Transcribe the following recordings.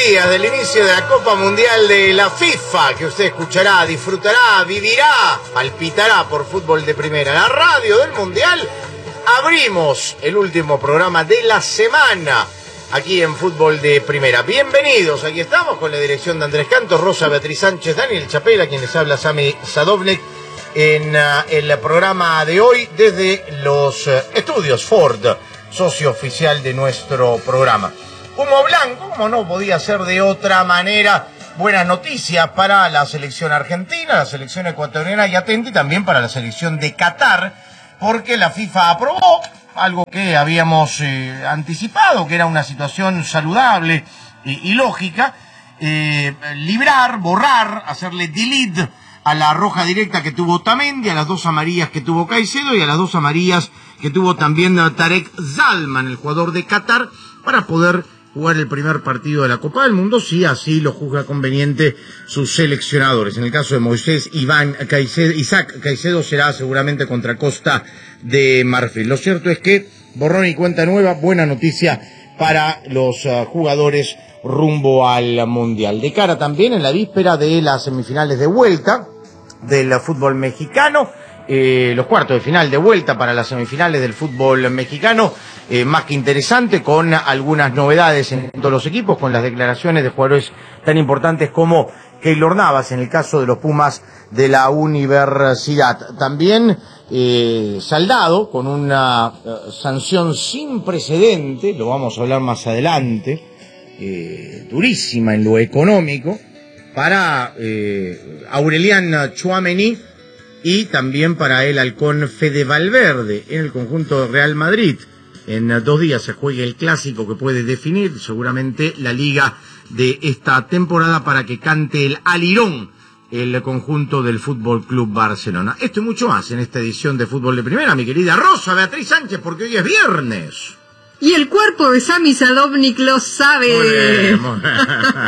días del inicio de la Copa Mundial de la FIFA, que usted escuchará, disfrutará, vivirá, palpitará por Fútbol de Primera, la radio del Mundial. Abrimos el último programa de la semana aquí en Fútbol de Primera. Bienvenidos, aquí estamos con la dirección de Andrés Cantos, Rosa Beatriz Sánchez, Daniel Chapela, quien les habla, Sami Sadovnik, en el programa de hoy desde los estudios Ford, socio oficial de nuestro programa. Humo blanco, como no podía ser de otra manera, buenas noticias para la selección argentina, la selección ecuatoriana y atenti también para la selección de Qatar, porque la FIFA aprobó algo que habíamos anticipado, que era una situación saludable y lógica, borrar, hacerle delete a la roja directa que tuvo Otamendi, a las dos amarillas que tuvo Caicedo y a las dos amarillas que tuvo también Tarek Zalman, el jugador de Qatar, para poder jugar el primer partido de la Copa del Mundo, si así lo juzga conveniente sus seleccionadores. En el caso de Moisés Isaac Caicedo será seguramente contra Costa de Marfil. Lo cierto es que borrón y cuenta nueva, buena noticia para los jugadores rumbo al Mundial. De cara también en la víspera de las semifinales de vuelta del fútbol mexicano, los cuartos de final de vuelta para las semifinales del fútbol mexicano, más que interesante, con algunas novedades en todos los equipos, con las declaraciones de jugadores tan importantes como Keylor Navas en el caso de los Pumas de la Universidad. También saldado con una sanción sin precedente, lo vamos a hablar más adelante, durísima en lo económico, para Aurelian Tchouaméni y también para el halcón Fede Valverde en el conjunto de Real Madrid. En 2 días se juega el clásico que puede definir seguramente la liga de esta temporada para que cante el alirón el conjunto del Fútbol Club Barcelona. Esto y mucho más en esta edición de Fútbol de Primera, mi querida Rosa Beatriz Sánchez, porque hoy es viernes. Y el cuerpo de Sami Sadovnik lo sabe. Muy bien.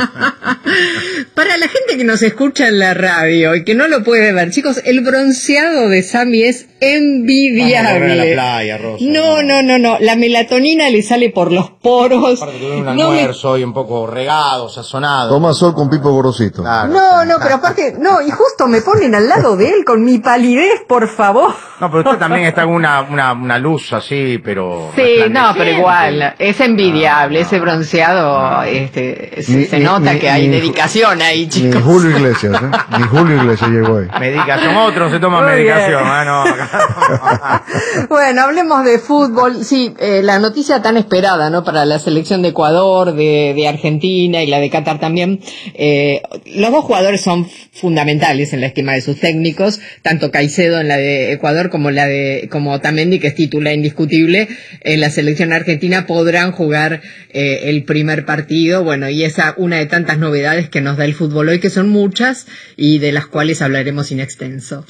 Para la gente que nos escucha en la radio y que no lo puede ver, chicos, el bronceado de Sami es envidiable. Vamos a la playa, Rosa. No. La melatonina le sale por los poros. Aparte tuve un almuerzo hoy un poco regado, sazonado. Toma sol con Pipo Gorosito. Claro, pero aparte, y justo me ponen al lado de él con mi palidez, por favor. No, pero usted también está con una luz así, pero... Sí, pero igual, es envidiable, ese bronceado, se nota que hay dedicación ahí, chicos. Ni Julio Iglesias, ni Julio Iglesias llegó ahí. Medicación, otros se toman medicación, Bueno, hablemos de fútbol. Sí, la noticia tan esperada, ¿no? Para la selección de Ecuador, de Argentina y la de Qatar también. Los dos jugadores son fundamentales en la estima de sus técnicos, tanto Caicedo en la de Ecuador como Otamendi, que es titular indiscutible en la selección argentina, podrán jugar el primer partido. Bueno, y esa una de tantas novedades que nos da el fútbol hoy, que son muchas y de las cuales hablaremos in extenso.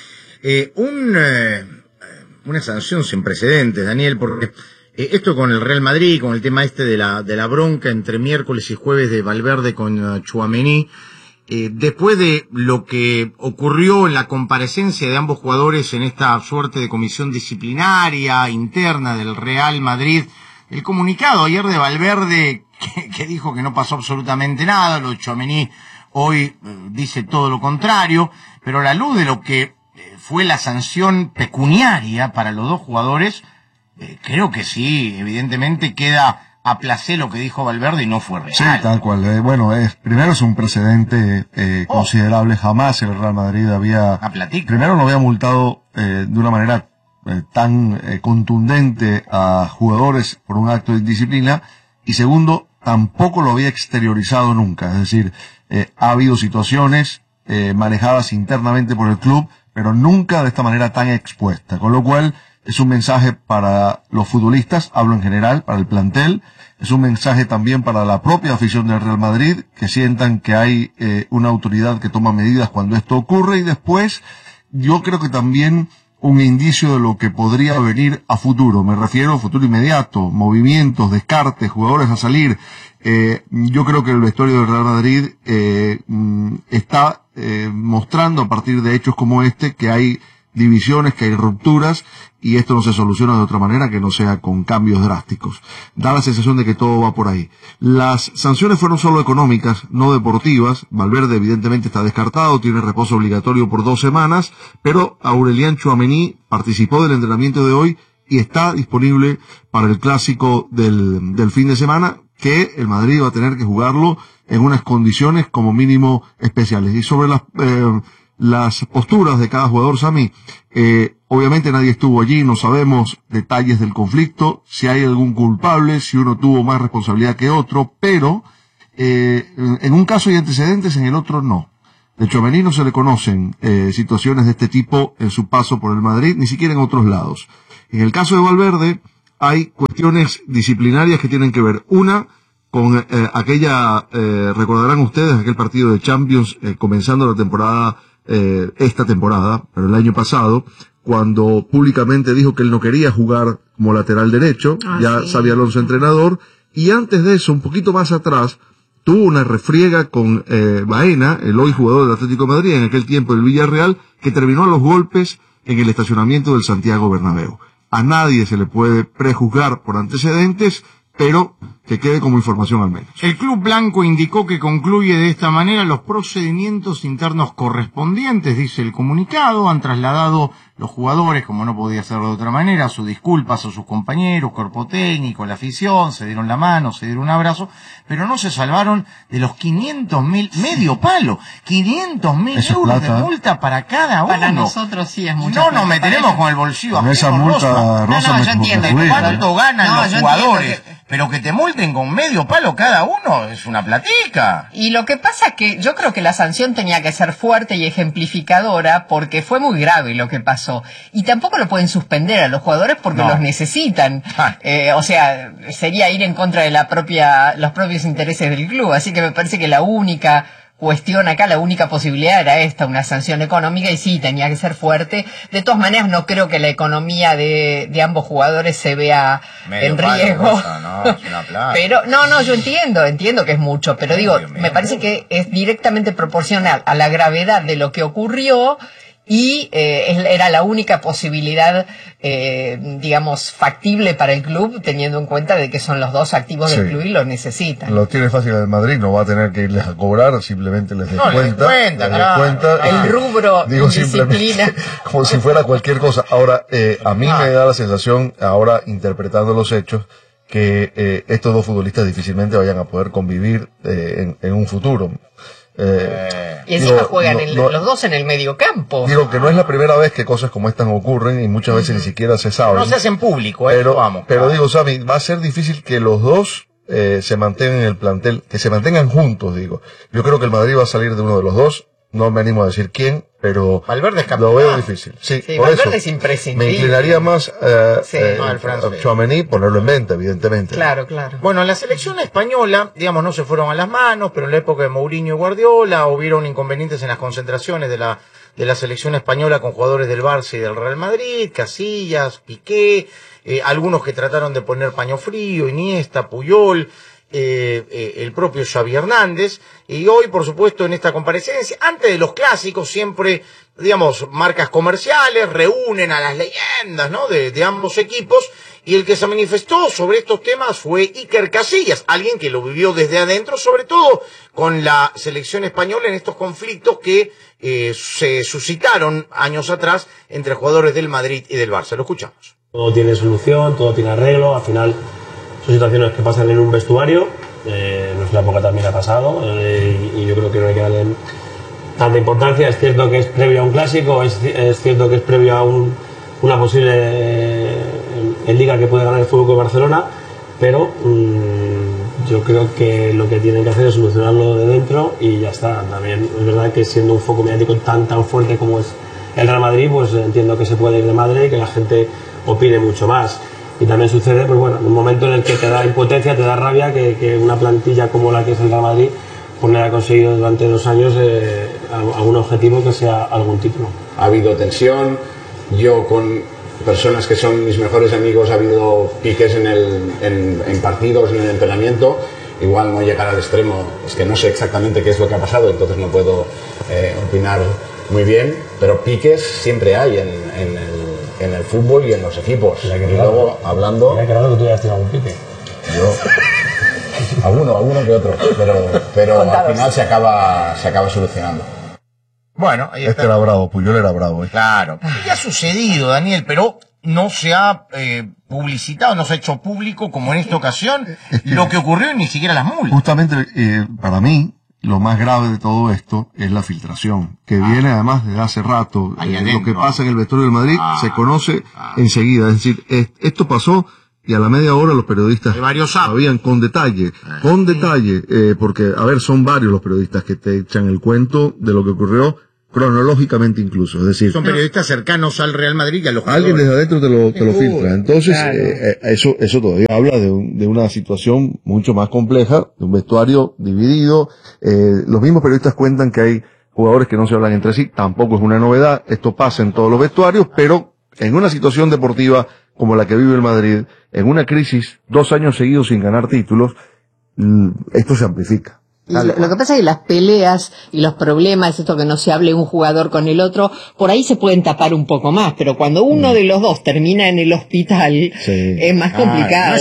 Una sanción sin precedentes, Daniel, porque esto con el Real Madrid, con el tema de la bronca entre miércoles y jueves de Valverde con Tchouaméni, después de lo que ocurrió en la comparecencia de ambos jugadores en esta suerte de comisión disciplinaria interna del Real Madrid, el comunicado ayer de Valverde que dijo que no pasó absolutamente nada, lo de Tchouaméni hoy dice todo lo contrario, pero a la luz de lo que fue la sanción pecuniaria para los dos jugadores, creo que sí, evidentemente queda a placer lo que dijo Valverde y no fue real. Sí, tal cual. Primero es un precedente considerable. Jamás el Real Madrid primero no había multado de una manera tan contundente a jugadores por un acto de indisciplina, y segundo, tampoco lo había exteriorizado nunca. Es decir, ha habido situaciones manejadas internamente por el club, pero nunca de esta manera tan expuesta, con lo cual es un mensaje para los futbolistas, hablo en general, para el plantel, es un mensaje también para la propia afición del Real Madrid, que sientan que hay una autoridad que toma medidas cuando esto ocurre, y después yo creo que también un indicio de lo que podría venir a futuro, me refiero a futuro inmediato, movimientos, descartes, jugadores a salir. Yo creo que el vestuario del Real Madrid está mostrando a partir de hechos como este que hay divisiones, que hay rupturas, y esto no se soluciona de otra manera que no sea con cambios drásticos. Da la sensación de que todo va por ahí. Las sanciones fueron solo económicas, no deportivas. Valverde evidentemente está descartado, tiene reposo obligatorio por 2 semanas, pero Aurélien Tchouaméni participó del entrenamiento de hoy y está disponible para el clásico del fin de semana, que el Madrid va a tener que jugarlo en unas condiciones como mínimo especiales. Y sobre las posturas de cada jugador, Sami, obviamente nadie estuvo allí, no sabemos detalles del conflicto, si hay algún culpable, si uno tuvo más responsabilidad que otro, pero en un caso hay antecedentes, en el otro no. De Tchouaméni no se le conocen situaciones de este tipo en su paso por el Madrid, ni siquiera en otros lados. En el caso de Valverde hay cuestiones disciplinarias que tienen que ver, una, con recordarán ustedes, aquel partido de Champions comenzando la temporada, esta temporada, pero el año pasado, cuando públicamente dijo que él no quería jugar como lateral derecho, ya sí. Xabi Alonso entrenador, y antes de eso, un poquito más atrás, tuvo una refriega con Baena, el hoy jugador del Atlético de Madrid, en aquel tiempo del Villarreal, que terminó a los golpes en el estacionamiento del Santiago Bernabéu. A nadie se le puede prejuzgar por antecedentes, pero que quede como información al menos. El Club Blanco indicó que concluye de esta manera los procedimientos internos correspondientes, dice el comunicado. Han trasladado los jugadores, como no podía hacerlo de otra manera, sus disculpas a sus compañeros, cuerpo técnico, la afición, se dieron la mano, se dieron un abrazo, pero no se salvaron de los 500.000, medio palo, 500.000 euros de multa para cada uno. Para nosotros sí es mucho. No nos meteremos con el bolsillo con esa multa, Rosa, yo entiendo cuánto ganan los jugadores, pero que te multen con medio palo cada uno es una platica. Y lo que pasa es que yo creo que la sanción tenía que ser fuerte y ejemplificadora, porque fue muy grave lo que pasó. Y tampoco lo pueden suspender a los jugadores porque los necesitan. O sea, sería ir en contra de los propios intereses del club. Así que me parece que la única cuestión acá, la única posibilidad era esta, una sanción económica, y sí, tenía que ser fuerte. De todas maneras, no creo que la economía de ambos jugadores se vea en riesgo. Pero, yo entiendo que es mucho, pero digo, me parece que es directamente proporcional a la gravedad de lo que ocurrió. Y era la única posibilidad, digamos, factible para el club, teniendo en cuenta de que son los dos activos del club y lo necesitan. Lo tiene fácil el Madrid, no va a tener que irles a cobrar, simplemente les descuenta. El rubro, disciplina. Como si fuera cualquier cosa. Ahora, a mí me da la sensación, ahora interpretando los hechos, que estos dos futbolistas difícilmente vayan a poder convivir en un futuro. Y encima juegan los dos en el mediocampo. Digo que no es la primera vez que cosas como estas ocurren y muchas veces ni siquiera se saben. No se hacen público, pero digo, Sami, va a ser difícil que los dos se mantengan en el plantel, que se mantengan juntos, digo. Yo creo que el Madrid va a salir de uno de los dos, no me animo a decir quién, pero Valverde es lo veo difícil. Sí, por Valverde eso es imprescindible. me inclinaría más a Tchouaméni, ponerlo en venta, evidentemente. Claro. Bueno, la selección española, digamos, no se fueron a las manos, pero en la época de Mourinho y Guardiola hubieron inconvenientes en las concentraciones de la selección española con jugadores del Barça y del Real Madrid, Casillas, Piqué, algunos que trataron de poner paño frío, Iniesta, Puyol, el propio Xavi Hernández, y hoy, por supuesto, en esta comparecencia, antes de los clásicos, siempre, digamos, marcas comerciales reúnen a las leyendas, ¿no?, de ambos equipos, y el que se manifestó sobre estos temas fue Iker Casillas, alguien que lo vivió desde adentro, sobre todo con la selección española en estos conflictos que se suscitaron años atrás entre jugadores del Madrid y del Barça. Lo escuchamos. Todo tiene solución, todo tiene arreglo, al final son situaciones que pasan en un vestuario, nuestra época también ha pasado, y yo creo que no hay que darle tanta importancia. Es cierto que es previo a un clásico, es cierto que es previo a una posible en Liga que puede ganar el Fútbol Club Barcelona, pero yo creo que lo que tienen que hacer es solucionarlo de dentro y ya está. También es verdad que siendo un foco mediático tan fuerte como es el Real Madrid, pues entiendo que se puede ir de madre y que la gente opine mucho más. Y también sucede, pues bueno, en un momento en el que te da impotencia, te da rabia que una plantilla como la que es el Real Madrid pues no haya conseguido durante 2 años algún objetivo que sea algún título. Ha habido tensión, yo con personas que son mis mejores amigos ha habido piques en partidos, en el entrenamiento, igual no llegar al extremo, es que no sé exactamente qué es lo que ha pasado, entonces no puedo opinar muy bien, pero piques siempre hay en el fútbol y en los equipos. Y luego, hablando... Mira que raro que tú hayas tenido algún pique. Yo... alguno que otro, pero al final se acaba solucionando. Bueno, ahí está. Era bravo, Puyol era bravo. Claro. Ya ha sucedido, Daniel, pero no se ha publicitado, no se ha hecho público como en esta ocasión lo que ocurrió y ni siquiera las multas. Justamente, para mí, lo más grave de todo esto es la filtración, que viene además desde hace rato. Lo que pasa en el vestuario del Madrid se conoce enseguida. Es decir, esto pasó y a la media hora los periodistas sabían con detalle, porque, a ver, son varios los periodistas que te echan el cuento de lo que ocurrió cronológicamente incluso, es decir... Son periodistas cercanos al Real Madrid y a los alguien jugadores. desde adentro te lo filtra. Entonces, claro. Eso todavía habla de una situación mucho más compleja, de un vestuario dividido. Los mismos periodistas cuentan que hay jugadores que no se hablan entre sí, tampoco es una novedad, esto pasa en todos los vestuarios, pero en una situación deportiva como la que vive el Madrid, en una crisis, 2 años seguidos sin ganar títulos, esto se amplifica. Lo que pasa es que las peleas y los problemas, esto que no se hable un jugador con el otro, por ahí se pueden tapar un poco más, pero cuando uno de los dos termina en el hospital, es más complicado,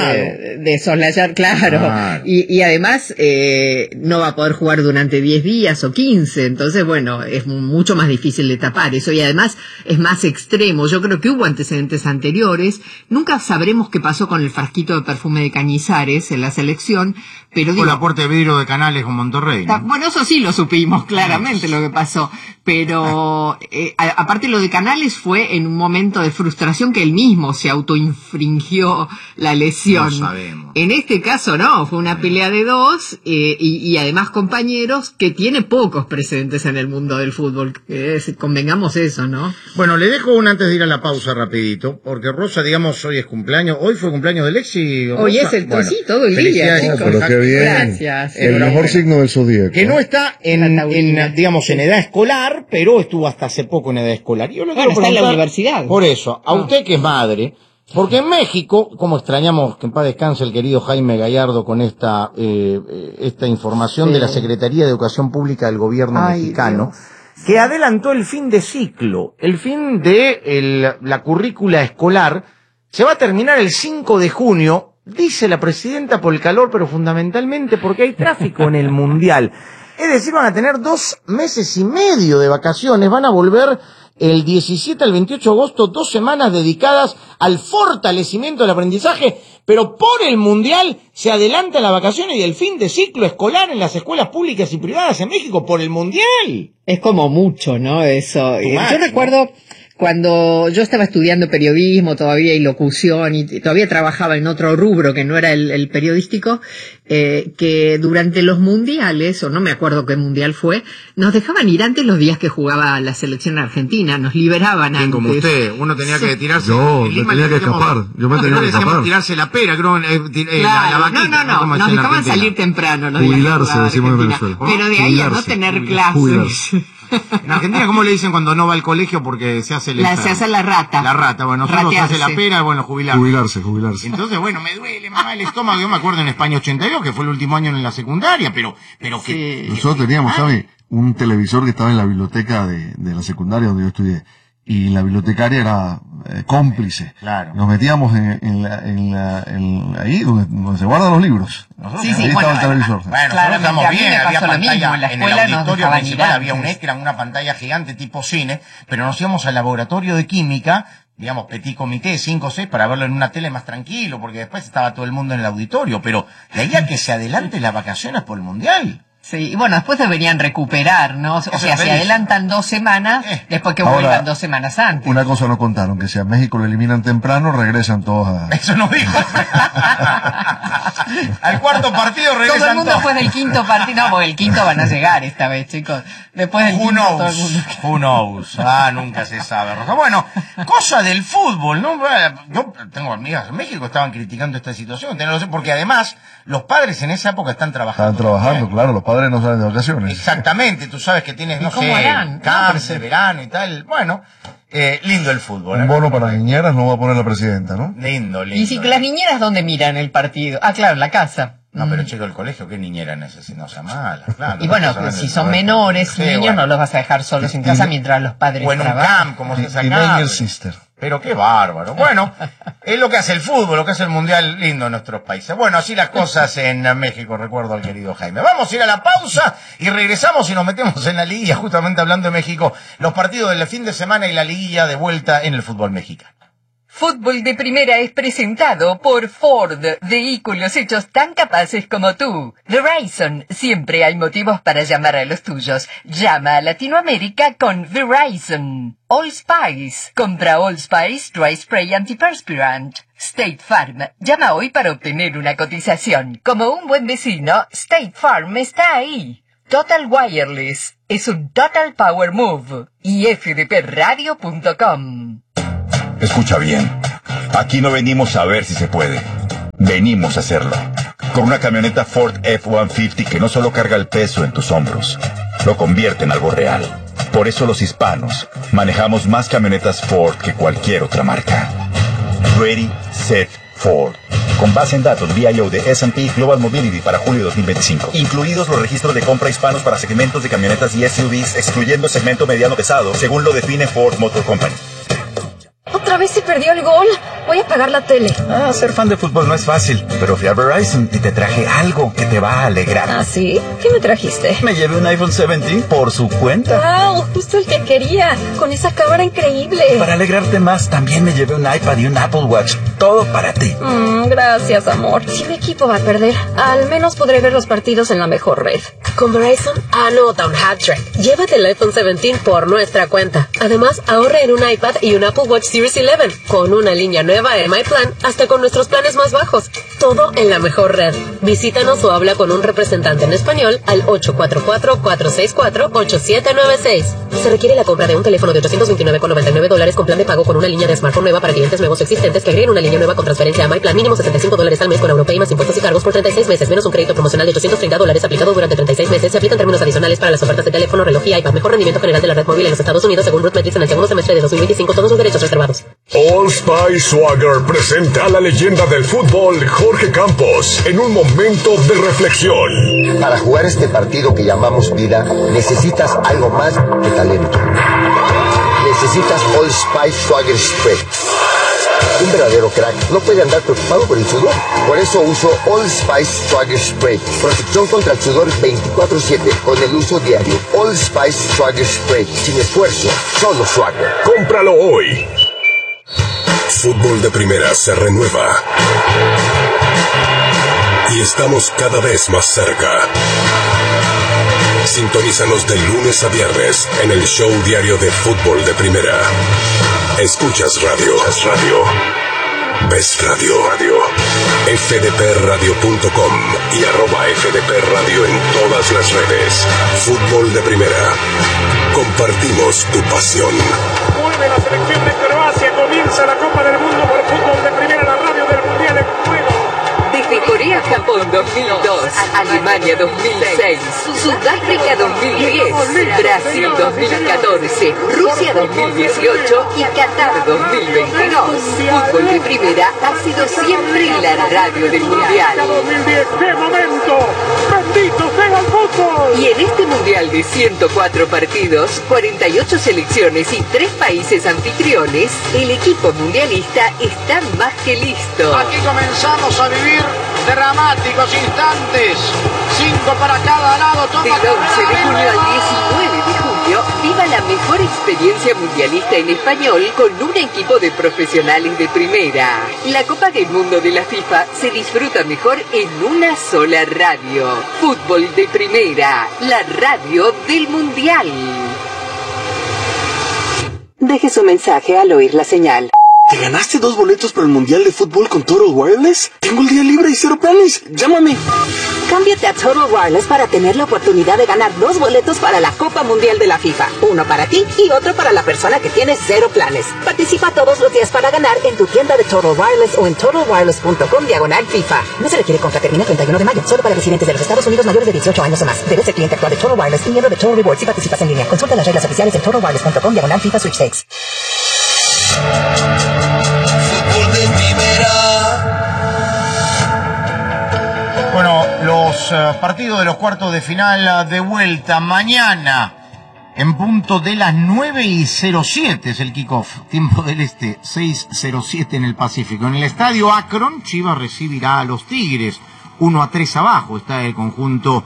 de soslayar, claro. Y además, no va a poder jugar durante 10 días o 15, entonces bueno, es mucho más difícil de tapar eso, y además es más extremo. Yo creo que hubo antecedentes anteriores, nunca sabremos qué pasó con el frasquito de perfume de Cañizares en la selección, pero con la puerta de vidrio de Canales con Monterrey, ¿no? Bueno, eso sí lo supimos claramente lo que pasó, pero aparte lo de Canales fue en un momento de frustración que él mismo se autoinfringió la lesión. No sabemos. En este caso no, fue una pelea de dos y además compañeros que tiene pocos precedentes en el mundo del fútbol, convengamos eso, ¿no? Bueno, le dejo una antes de ir a la pausa rapidito, porque Rosa, digamos, hoy es cumpleaños, hoy fue cumpleaños de Lexi. Hoy es el sí, todo el día, chicos. Pero qué bien. Gracias. El mejor signo del zodíaco. Que no está digamos, en edad escolar, pero estuvo hasta hace poco en edad escolar. Yo bueno, está en la universidad. Por eso, a usted que es madre, porque en México, como extrañamos que en paz descanse el querido Jaime Gallardo con esta información de la Secretaría de Educación Pública del gobierno mexicano, Dios, que adelantó el fin de ciclo, el fin de la currícula escolar, se va a terminar el 5 de junio, dice la presidenta, por el calor, pero fundamentalmente porque hay tráfico en el Mundial. Es decir, van a tener 2 meses y medio de vacaciones, van a volver el 17 al 28 de agosto, 2 semanas dedicadas al fortalecimiento del aprendizaje, pero por el Mundial se adelantan las vacaciones y el fin de ciclo escolar en las escuelas públicas y privadas en México por el Mundial. Es como mucho, ¿no? Eso. Yo recuerdo... Cuando yo estaba estudiando periodismo todavía y locución y todavía trabajaba en otro rubro que no era el periodístico, que durante los mundiales, o no me acuerdo qué mundial fue, nos dejaban ir antes los días que jugaba la selección argentina, nos liberaban antes. Como usted, uno tenía que tirarse. Yo me tenía que escapar, tirarse la pera, creo, claro, la vaquita, no, nos dejaban salir temprano los jubilarse, decimos en Venezuela. Pero de ahí a no tener clases. En Argentina, ¿cómo le dicen cuando no va al colegio porque se hace se hace la rata? La rata, bueno, nosotros se hace la pera, bueno, jubilarse. Entonces, bueno, me duele, mamá, el estómago. Yo me acuerdo en España 82, que fue el último año en la secundaria, pero que... Nosotros teníamos, ¿sabes? Un televisor que estaba en la biblioteca de la secundaria donde yo estudié. Y la bibliotecaria era cómplice. Claro. Nos metíamos ahí donde se guardan los libros. Sí, ahí estaba el televisor. Bueno, nosotros estamos bien, había pantalla en el auditorio principal, había un extra, una pantalla gigante tipo cine, pero nos íbamos al laboratorio de química, digamos, petit comité, 5 o 6, para verlo en una tele más tranquilo, porque después estaba todo el mundo en el auditorio, pero de ahí a que se adelante las vacaciones por el Mundial. Sí, y bueno, después deberían recuperar, ¿no? O sea, se adelantan 2 semanas, después que vuelvan 2 semanas antes. Una cosa nos contaron, que si a México lo eliminan temprano, regresan todos a... Eso no dijo. Al cuarto partido regresan todo el mundo después del quinto partido. No, porque el quinto van a llegar esta vez, chicos. Después del quinto todo el mundo... Who knows? Nunca se sabe, Rosa. Bueno, cosa del fútbol, ¿no? Yo tengo amigas en México que estaban criticando esta situación, porque además los padres en esa época están trabajando. Están trabajando, claro, los padres no salen de vacaciones. Exactamente, tú sabes que tienes, no sé, cáncer, verano y tal. Bueno, lindo el fútbol. Un bono para niñeras no va a poner la presidenta, ¿no? Lindo. Y si las niñeras, ¿dónde miran el partido? Claro, en la casa. No, pero chico, el colegio, ¿qué niñera necesita? No sea mala, claro. Y bueno, si son menores, niños, no los vas a dejar solos en casa mientras los padres o en un trabajan. camp, como se hace acá. Pero qué bárbaro. Bueno, es lo que hace el fútbol, lo que hace el mundial lindo en nuestros países. Bueno, así las cosas en México, recuerdo al querido Jaime. Vamos a ir a la pausa y regresamos y nos metemos en la liguilla, justamente hablando de México, los partidos del fin de semana y la liguilla de vuelta en el fútbol mexicano. Fútbol de Primera es presentado por Ford, vehículos hechos tan capaces como tú. Verizon, siempre hay motivos para llamar a los tuyos. Llama a Latinoamérica con Verizon. All Spice, compra All Spice Dry Spray Antiperspirant. State Farm, llama hoy para obtener una cotización. Como un buen vecino, State Farm está ahí. Total Wireless, es un Total Power Move. Y fdpradio.com. Escucha bien, aquí no venimos a ver si se puede, venimos a hacerlo. Con una camioneta Ford F-150 que no solo carga el peso en tus hombros, lo convierte en algo real. Por eso los hispanos manejamos más camionetas Ford que cualquier otra marca. Ready, Set, Ford. Con base en datos VIO de S&P Global Mobility para julio de 2025. Incluidos los registros de compra hispanos para segmentos de camionetas y SUVs, excluyendo segmento mediano pesado, según lo define Ford Motor Company. ¿Otra vez se perdió el gol? Voy a apagar la tele. Ser fan de fútbol no es fácil, pero fui a Verizon y te traje algo que te va a alegrar. ¿Ah, sí? ¿Qué me trajiste? Me llevé un iPhone 17 por su cuenta. ¡Wow! Justo el que quería, con esa cámara increíble. Para alegrarte más, también me llevé un iPad y un Apple Watch. Todo para ti. Gracias, amor. Si mi equipo va a perder, al menos podré ver los partidos en la mejor red. Con Verizon, anota un hat-trick. Llévate el iPhone 17 por nuestra cuenta. Además, ahorra en un iPad y un Apple Watch Series 11 con una línea nueva en MyPlan, hasta con nuestros planes más bajos. Todo en la mejor red. Visítanos o habla con un representante en español al 844-464-8796. Se requiere la compra de un teléfono de $829,99 con plan de pago con una línea de smartphone nueva para clientes nuevos o existentes que agreguen una línea nueva con transferencia a MyPlan. Mínimo $65 al mes con Europay más impuestos y cargos por 36 meses, menos un crédito promocional de $830 aplicado durante 36 meses. Se aplican términos adicionales para las ofertas de teléfono, reloj y iPad. Mejor rendimiento general de la red móvil en los Estados Unidos según RootMetrics en el segundo semestre de 2025. Todos los derechos reservados. Old Spice Swagger presenta a la leyenda del fútbol, Jorge Campos, en un momento de reflexión. Para jugar este partido que llamamos vida, necesitas algo más que talento. Necesitas Old Spice Swagger Spray. Un verdadero crack no puede andar preocupado por el sudor. Por eso uso Old Spice Swagger Spray. Protección contra el sudor 24/7 con el uso diario. Old Spice Swagger Spray. Sin esfuerzo, solo Swagger. Cómpralo hoy. Fútbol de Primera se renueva. Y estamos cada vez más cerca. Sintonízanos de lunes a viernes en el show diario de Fútbol de Primera. Escuchas radio. Ves radio. fdpradio.com y @fdpradio en todas las redes. Fútbol de Primera. Compartimos tu pasión. Vuelve la selección de Croacia. Comienza la Copa del Mundo por Fútbol de Primera, la radio del Mundial en juego. Desde Corea, Japón 2002, Alemania 2006, Sudáfrica 2010, Brasil 2014, Rusia 2018 y Qatar 2022. Fútbol de Primera ha sido siempre la radio del Mundial. 2010, ¡qué momento! ¡Bendito sea el fútbol! Y en este Mundial de 104 partidos, 48 selecciones y 3 países anfitriones, el equipo mundialista está más que listo. Aquí comenzamos a vivir dramáticos instantes. 5 para cada lado. Del 11 de junio al 19 de julio, viva la mejor experiencia mundialista en español con un equipo de profesionales de primera. La Copa del Mundo de la FIFA se disfruta mejor en una sola radio. Fútbol de Primera, la radio del Mundial. Deje su mensaje al oír la señal. ¿Te ganaste 2 boletos para el Mundial de Fútbol con Total Wireless? Tengo el día libre y 0 planes. Llámame. Cámbiate a Total Wireless para tener la oportunidad de ganar 2 boletos para la Copa Mundial de la FIFA. Uno para ti y otro para la persona que tiene 0 planes. Participa todos los días para ganar en tu tienda de Total Wireless o en totalwireless.com/FIFA. No se requiere compra, termina el 31 de mayo. Solo para residentes de los Estados Unidos mayores de 18 años o más. Debes ser cliente actual de Total Wireless y miembro de Total Rewards si participas en línea. Consulta las reglas oficiales en totalwireless.com/FIFA Sweepstakes. Bueno, los partidos de los cuartos de final de vuelta. Mañana, en punto de las 9:07 es el kickoff. Tiempo del este, 6:07 en el Pacífico. En el estadio Akron, Chivas recibirá a los Tigres. 1-3 abajo está el conjunto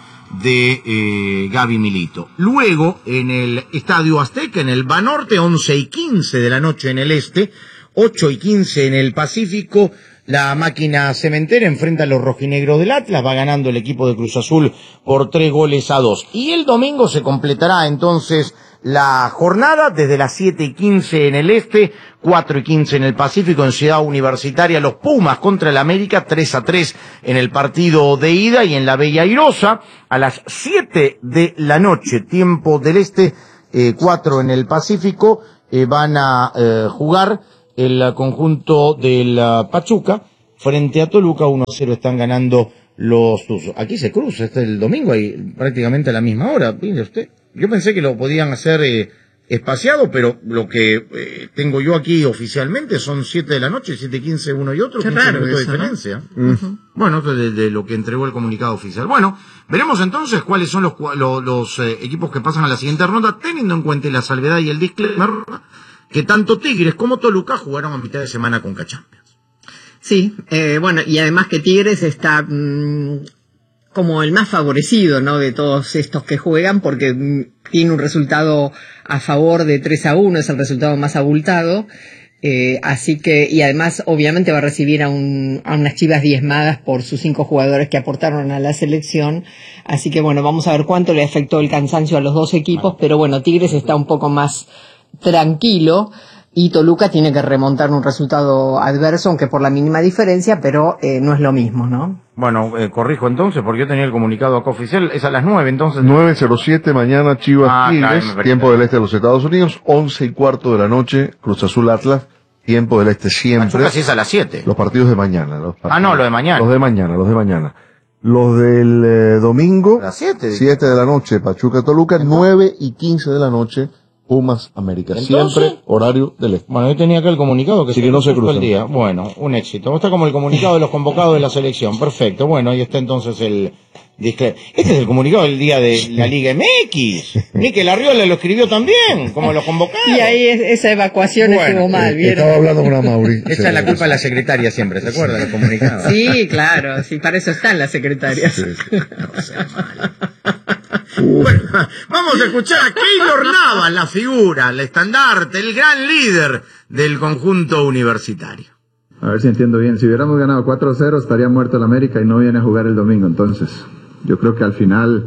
de Gaby Milito. Luego, en el estadio Azteca, en el Banorte, 11:15 de la noche en el este, 8:15 en el Pacífico. La máquina cementera enfrenta a los rojinegros del Atlas, va ganando el equipo de Cruz Azul por 3-2. Y el domingo se completará entonces la jornada desde las 7:15 en el este, 4:15 en el Pacífico, en Ciudad Universitaria, los Pumas contra el América, 3-3 en el partido de ida, y en la Bella Airosa, a las 7 de la noche, tiempo del este, 4 en el Pacífico, van a jugar el conjunto del Pachuca frente a Toluca. 1-0 están ganando los Tuzos. Aquí se cruza, este el domingo, ahí prácticamente a la misma hora. Mire usted, yo pensé que lo podían hacer espaciado, pero lo que tengo yo aquí oficialmente son 7 de la noche, 7:15 uno y otro, 15 minutos de diferencia. ¿No? Bueno, de lo que entregó el comunicado oficial. Bueno, veremos entonces cuáles son los equipos que pasan a la siguiente ronda, teniendo en cuenta la salvedad y el disclaimer que tanto Tigres como Toluca jugaron a mitad de semana con Champions. Sí, bueno, y además que Tigres está como el más favorecido, ¿no?, de todos estos que juegan, porque tiene un resultado a favor de 3-1, es el resultado más abultado, así que, y además obviamente va a recibir a unas Chivas diezmadas por sus 5 jugadores que aportaron a la selección, así que bueno, vamos a ver cuánto le afectó el cansancio a los dos equipos, pero bueno, Tigres está un poco más tranquilo, y Toluca tiene que remontar un resultado adverso, aunque por la mínima diferencia, pero no es lo mismo, ¿no? Bueno, corrijo entonces, porque yo tenía el comunicado acá oficial, es a las 9, entonces. 9:07 mañana, Chivas Tigres, tiempo del este de los Estados Unidos, 11:15 de la noche, Cruz Azul Atlas, tiempo del este siempre. Pachuca sí es a las 7. Los partidos de mañana. No, lo de mañana. Los de mañana. Los del domingo, 7 de la noche, Pachuca Toluca, 9:15 de la noche, Pumas América. ¿Entonces? Siempre horario del este. Bueno, yo tenía acá el comunicado que, sí, que no se cruza el día. Bueno, un éxito. Está como el comunicado de los convocados de la selección. Perfecto. Bueno, ahí está entonces el disclaimer. Este es el comunicado del día de la Liga MX. Mikel Arriola lo escribió también, como los convocados. Y ahí esa evacuación estuvo mal, ¿vieron? Estaba hablando con Amaury. Esa es la culpa de la secretaria siempre, ¿se acuerda? Los comunicados. Sí, claro, sí, para eso están las secretarias. Sí. No sea mal. Bueno, vamos a escuchar a Keylor Navas, la figura, el estandarte, el gran líder del conjunto universitario. A ver si entiendo bien. Si hubiéramos ganado 4-0 estaría muerto el América y no viene a jugar el domingo. Entonces, yo creo que al final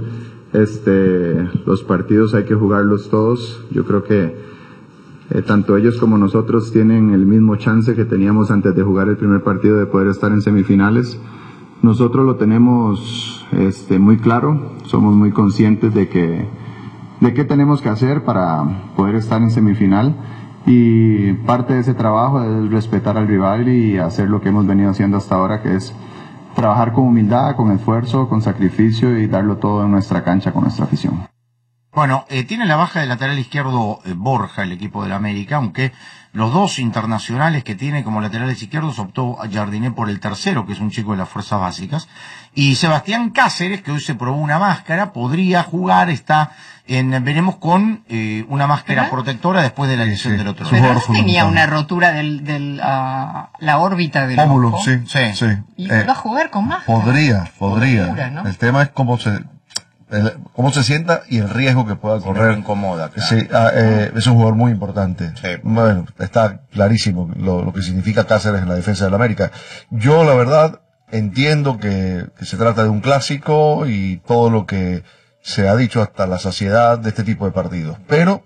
los partidos hay que jugarlos todos. Yo creo que tanto ellos como nosotros tienen el mismo chance que teníamos antes de jugar el primer partido de poder estar en semifinales. Nosotros lo tenemos muy claro, somos muy conscientes de qué tenemos que hacer para poder estar en semifinal, y parte de ese trabajo es respetar al rival y hacer lo que hemos venido haciendo hasta ahora, que es trabajar con humildad, con esfuerzo, con sacrificio y darlo todo en nuestra cancha con nuestra afición. Bueno, tiene la baja del lateral izquierdo Borja, el equipo del América, aunque los dos internacionales que tiene como laterales izquierdos optó a Jardiné por el tercero, que es un chico de las fuerzas básicas. Y Sebastián Cáceres, que hoy se probó una máscara, podría jugar, veremos con una máscara protectora después de la lesión del otro. Pero no tenía una rotura la órbita del pómulo, ojo. sí. Y va a jugar con máscara. Podría. Locura, ¿no? El tema es cómo se sienta y el riesgo que pueda correr. No incomoda, claro. Sí, es un jugador muy importante. Sí. Bueno, está clarísimo lo que significa Cáceres en la defensa del América. Yo, la verdad, entiendo que se trata de un clásico y todo lo que se ha dicho hasta la saciedad de este tipo de partidos. Pero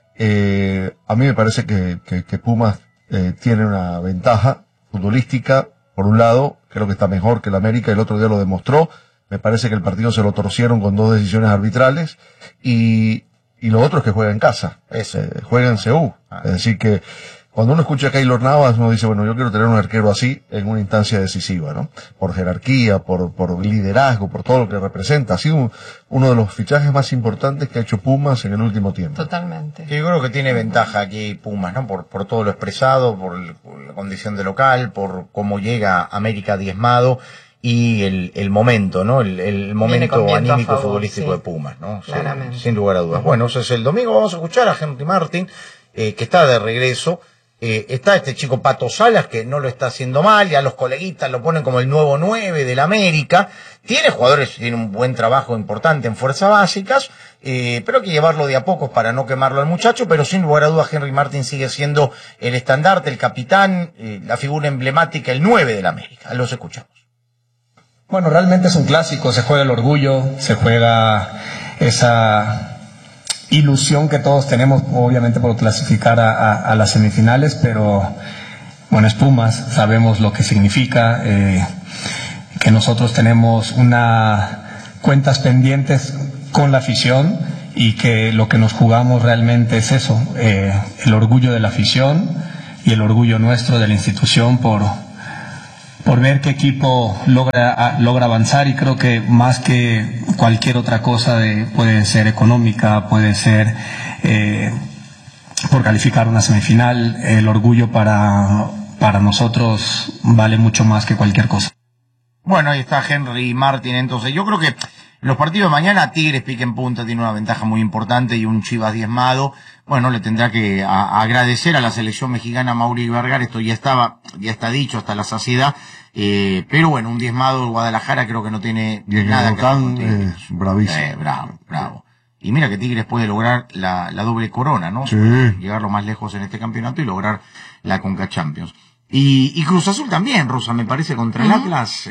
a mí me parece que Pumas tiene una ventaja futbolística. Por un lado, creo que está mejor que el América, el otro día lo demostró. Me parece que el partido se lo torcieron con 2 decisiones arbitrales, y lo otro es que juega en casa, juega en CU. Es decir que cuando uno escucha a Keylor Navas, uno dice, bueno, yo quiero tener un arquero así en una instancia decisiva, ¿no? Por jerarquía, por liderazgo, por todo lo que representa. Ha sido uno de los fichajes más importantes que ha hecho Pumas en el último tiempo. Totalmente. Yo creo que tiene ventaja aquí Pumas, ¿no? Por todo lo expresado, por la condición de local, por cómo llega América diezmado. y el momento, ¿no? El momento anímico futbolístico de Pumas, ¿no? Sin lugar a dudas. Bueno, ese es el domingo. Vamos a escuchar a Henry Martin, que está de regreso. Está este chico Pato Salas, que no lo está haciendo mal, ya los coleguitas lo ponen como el nuevo 9 del América. Tiene jugadores, tiene un buen trabajo importante en fuerzas básicas, pero hay que llevarlo de a pocos para no quemarlo al muchacho, pero sin lugar a dudas Henry Martin sigue siendo el estandarte, el capitán, la figura emblemática, el 9 del América. Los escuchamos. Bueno, realmente es un clásico, se juega el orgullo, se juega esa ilusión que todos tenemos, obviamente, por clasificar a las semifinales, pero bueno, es Pumas, sabemos lo que significa, que nosotros tenemos cuentas pendientes con la afición y que lo que nos jugamos realmente es eso, el orgullo de la afición y el orgullo nuestro de la institución por ver qué equipo logra avanzar, y creo que más que cualquier otra cosa puede ser económica, puede ser por calificar una semifinal, el orgullo para nosotros vale mucho más que cualquier cosa. Bueno, ahí está Henry Martin. Entonces yo creo que en los partidos de mañana Tigres pique en punta, tiene una ventaja muy importante, y un Chivas diezmado, bueno, le tendrá que agradecer a la selección mexicana Mauri Vergara, esto ya está dicho hasta la saciedad, pero bueno, un diezmado de Guadalajara creo que no tiene nada que hacer. Es bravísimo. Bravo. Y mira que Tigres puede lograr la doble corona, ¿no? Sí. Llegar lo más lejos en este campeonato y lograr la Conca Champions. Y Cruz Azul también, Rosa, me parece, contra el Atlas,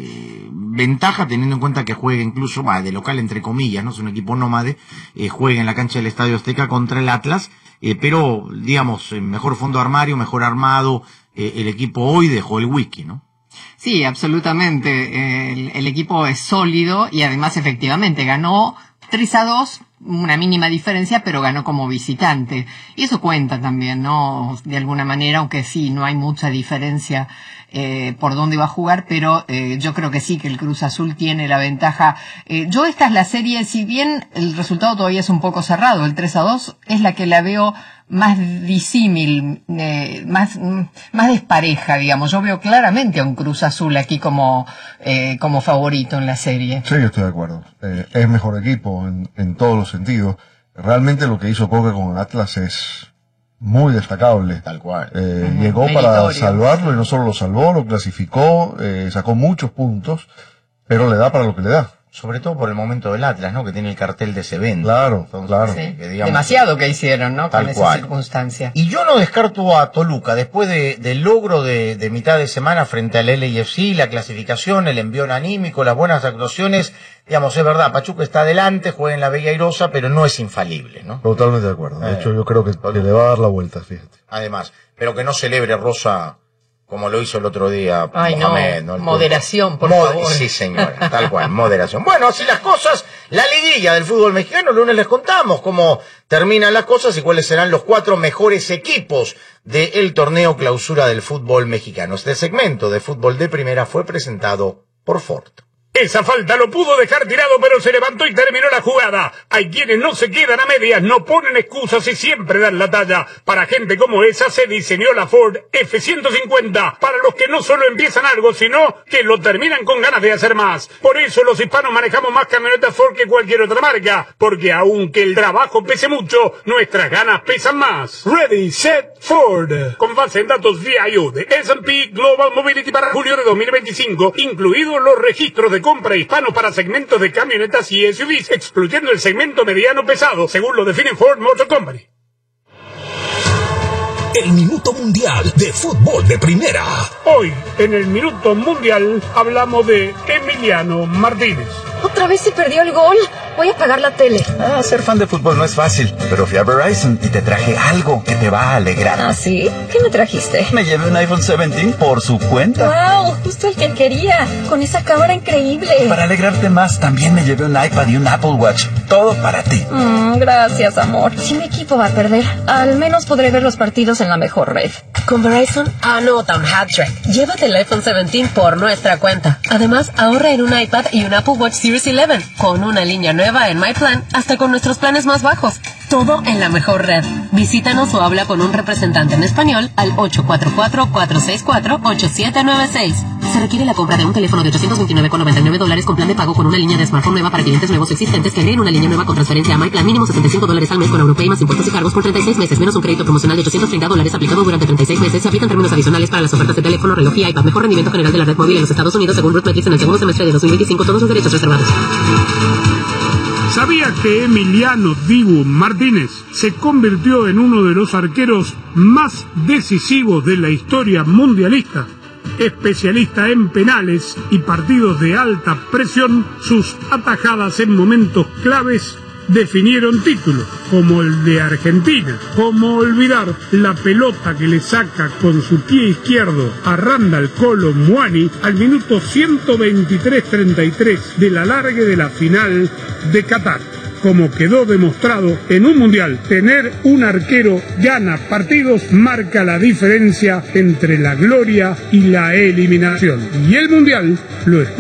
ventaja teniendo en cuenta que juega incluso, de local entre comillas, no es un equipo nómade, juega en la cancha del Estadio Azteca contra el Atlas, pero digamos, mejor fondo armario, mejor armado, el equipo hoy dejó el whisky, ¿no? Sí, absolutamente, el equipo es sólido y además efectivamente ganó 3-2, una mínima diferencia, pero ganó como visitante. Y eso cuenta también, ¿no? De alguna manera, aunque sí, no hay mucha diferencia por dónde va a jugar, pero yo creo que sí, que el Cruz Azul tiene la ventaja. Esta es la serie, si bien el resultado todavía es un poco cerrado, el 3-2 es la que la veo más disímil, más despareja, digamos. Yo veo claramente a un Cruz Azul aquí como favorito en la serie. Sí, yo estoy de acuerdo. Es mejor equipo en todos los sentidos. Realmente lo que hizo Coca con el Atlas es muy destacable. Tal cual. Llegó para salvarlo y no solo lo salvó, lo clasificó, sacó muchos puntos, pero le da para lo que le da. Sobre todo por el momento del Atlas, ¿no? Que tiene el cartel de ese evento. Claro. Sí. Demasiado que hicieron, ¿no? Con esa circunstancia. Y yo no descarto a Toluca, después del logro de mitad de semana frente al LAFC, la clasificación, el envío anímico, las buenas actuaciones, digamos, es verdad, Pachuca está adelante, juega en la Bella Airosa, pero no es infalible, ¿no? Totalmente de acuerdo. De hecho, yo creo que le va a dar la vuelta, fíjate. Además, pero que no celebre Rosa como lo hizo el otro día Mohamed, ¿no? Moderación, por favor. Sí, señora, tal cual, moderación. Bueno, así las cosas, la liguilla del fútbol mexicano, el lunes les contamos cómo terminan las cosas y cuáles serán los 4 mejores equipos del torneo clausura del fútbol mexicano. Este segmento de Fútbol de Primera fue presentado por Ford. Esa falta lo pudo dejar tirado, pero se levantó y terminó la jugada. Hay quienes no se quedan a medias, no ponen excusas y siempre dan la talla. Para gente como esa se diseñó la Ford F-150, para los que no solo empiezan algo, sino que lo terminan con ganas de hacer más. Por eso los hispanos manejamos más camionetas Ford que cualquier otra marca, porque aunque el trabajo pese mucho, nuestras ganas pesan más. Ready, Set, Ford. Con base en datos VIO de S&P Global Mobility para julio de 2025, incluidos los registros de compra hispano para segmentos de camionetas y SUVs, excluyendo el segmento mediano pesado, según lo define Ford Motor Company. El Minuto Mundial de Fútbol de Primera. Hoy, en el Minuto Mundial, hablamos de Emiliano Martínez. Otra vez se perdió el gol. Voy a apagar la tele. Ser fan de fútbol no es fácil, pero fui a Verizon y te traje algo que te va a alegrar. ¿Ah, sí? ¿Qué me trajiste? Me llevé un iPhone 17 por su cuenta. ¡Wow! Justo el que quería. Con esa cámara increíble. Para alegrarte más, también me llevé un iPad y un Apple Watch. Todo para ti. Gracias, amor. Si mi equipo va a perder, al menos podré ver los partidos en la mejor red. Con Verizon, anota un hat-trick. Llévate el iPhone 17 por nuestra cuenta. Además, ahorra en un iPad y un Apple Watch Series 11 con una línea nueva en MyPlan, hasta con nuestros planes más bajos. Todo en la mejor red. Visítanos o habla con un representante en español al 844-464-8796. Se requiere la compra de un teléfono de $829,99 con plan de pago con una línea de smartphone nueva para clientes nuevos o existentes que agreguen una línea nueva con transferencia a MyPlan. Mínimo $75 al mes con AuroPay más impuestos y cargos por 36 meses. Menos un crédito promocional de $830 aplicado durante 36 meses. Se aplican términos adicionales para las ofertas de teléfono, reloj y iPad. Mejor rendimiento general de la red móvil en los Estados Unidos según RootMetrics en el segundo semestre de 2025. Todos los derechos reservados. ¿Sabía que Emiliano Dibu Martínez se convirtió en uno de los arqueros más decisivos de la historia mundialista? Especialista en penales y partidos de alta presión, sus atajadas en momentos claves definieron títulos, como el de Argentina. ¿Cómo olvidar la pelota que le saca con su pie izquierdo a Randall Kolo Muani al minuto 123:33 del alargue de la final de Qatar? Como quedó demostrado en un mundial, tener un arquero gana partidos, marca la diferencia entre la gloria y la eliminación. Y el mundial lo